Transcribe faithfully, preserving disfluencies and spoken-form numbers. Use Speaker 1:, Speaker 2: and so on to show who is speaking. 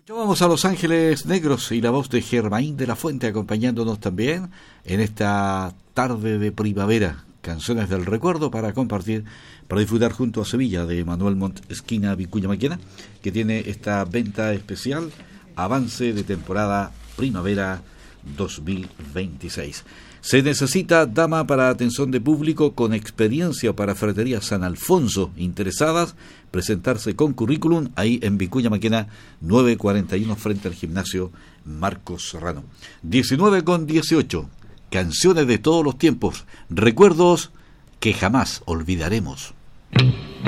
Speaker 1: Vamos a Los Ángeles Negros y la voz de Germain de la Fuente acompañándonos también en esta tarde de primavera. Canciones del recuerdo para compartir, para disfrutar junto a Sevilla de Manuel Montt, esquina Vicuña Maquena, que tiene esta venta especial, avance de temporada primavera dos mil veintiséis. Se necesita dama para atención de público con experiencia para Ferretería San Alfonso. Interesadas, presentarse con currículum ahí en Vicuña Maquena nueve cuarenta y uno frente al gimnasio Marcos Serrano. diecinueve con dieciocho. Canciones de todos los tiempos, recuerdos que jamás olvidaremos.